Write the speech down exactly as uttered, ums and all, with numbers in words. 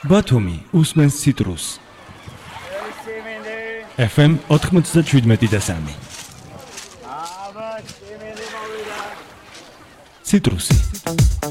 ბათუმი უსმენს ციტრუსს. ეფ ემ ოთხმოცდაშვიდმეტი და სამი. ციტრუსი.